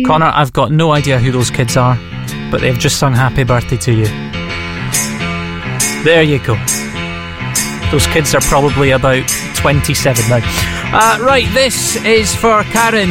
Connor, I've got no idea who those kids are, but they've just sung happy birthday to you. There you go. Those kids are probably about 27 now. Right, this is for Karen.